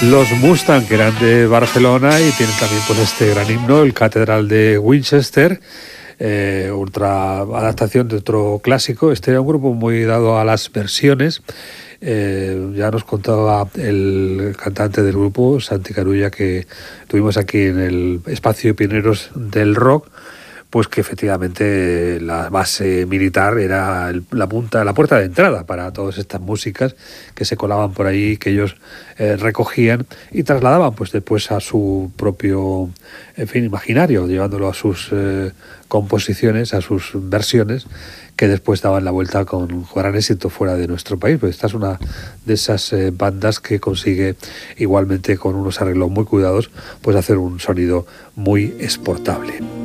Los Mustang, que eran de Barcelona y tienen también pues este gran himno, el Catedral de Winchester, otra adaptación de otro clásico. Este era un grupo muy dado a las versiones. Ya nos contaba el cantante del grupo, Santi Carulla, que tuvimos aquí en el espacio de pioneros del rock, pues que efectivamente la base militar era la puerta de entrada para todas estas músicas que se colaban por ahí, que ellos recogían y trasladaban pues después a su propio, en fin, imaginario, llevándolo a sus composiciones, a sus versiones, que después daban la vuelta con gran éxito fuera de nuestro país. Pues esta es una de esas bandas que consigue igualmente con unos arreglos muy cuidados pues hacer un sonido muy exportable.